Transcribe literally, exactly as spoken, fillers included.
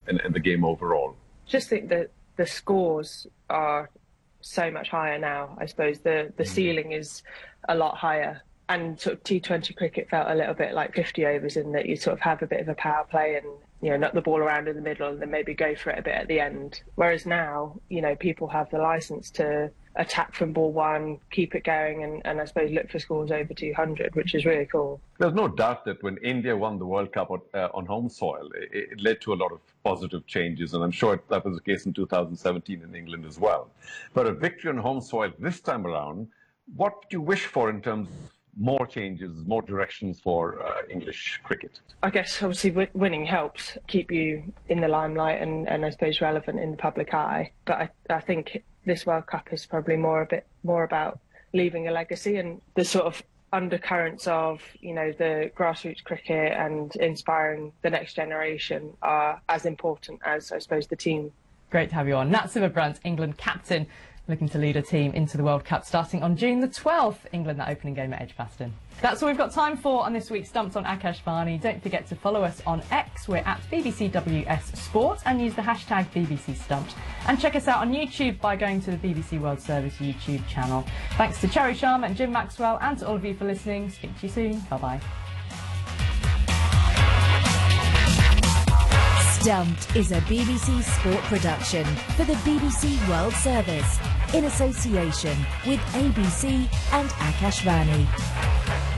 in, in the game overall? Just think that the scores are so much higher now. I suppose the, the mm. ceiling is a lot higher. And sort of T twenty cricket felt a little bit like fifty overs in that you sort of have a bit of a power play and, you know, knock the ball around in the middle and then maybe go for it a bit at the end. Whereas now, you know, people have the licence to attack from ball one, keep it going, and, and I suppose look for scores over two hundred, which is really cool. There's no doubt that when India won the World Cup on, uh, on home soil, it, it led to a lot of positive changes, and I'm sure that was the case in two thousand seventeen in England as well. But a victory on home soil this time around, what do you wish for in terms of more changes, more directions for uh, English cricket? I guess obviously w- winning helps keep you in the limelight and, and I suppose relevant in the public eye. But I, I think this World Cup is probably more a bit more about leaving a legacy, and the sort of undercurrents of, you know, the grassroots cricket and inspiring the next generation are as important as, I suppose, the team. Great to have you on. Nat Sciver-Brunt, England captain, looking to lead a team into the World Cup starting on June the twelfth. England, that opening game at Edgbaston. That's all we've got time for on this week's Stumped on Akashvani. Don't forget to follow us on X. We're at B B C W S Sport and use the hashtag B B C Stumped. And check us out on YouTube by going to the B B C World Service YouTube channel. Thanks to Cherry Sharma and Jim Maxwell and to all of you for listening. Speak to you soon. Bye-bye. Stumped is a B B C Sport production for the B B C World Service in association with A B C and Akashvani.